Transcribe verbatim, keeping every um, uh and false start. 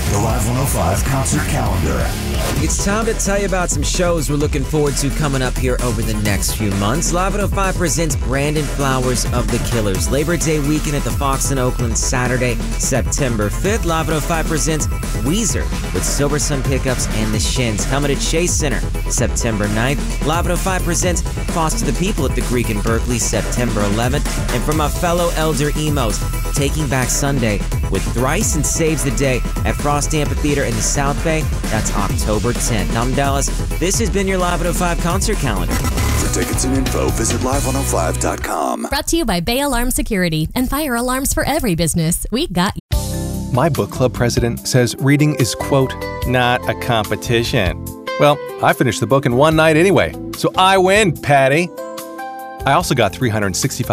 The Live one oh five concert calendar. It's time to tell you about some shows we're looking forward to coming up here over the next few months. Live one oh five presents Brandon Flowers of the Killers. Labor Day weekend at the Fox in Oakland, Saturday, September fifth. Live one oh five presents Weezer with Silver Sun Pickups and the Shins. Coming to Chase Center, September ninth. Live one oh five presents Foster the People at the Greek in Berkeley, September eleventh. And from my fellow elder emos, Taking Back Sunday with Thrice and Saves the Day at Frost Amphitheater in the South Bay. That's October tenth. I'm Dallas. This has been your Live one oh five concert calendar. For tickets and info, visit live one oh five dot com. Brought to you by Bay Alarm Security and fire alarms for every business. We got you. My book club president says reading is, quote, not a competition. Well, I finished the book in one night anyway, so I win, Patty. I also got three hundred sixty-five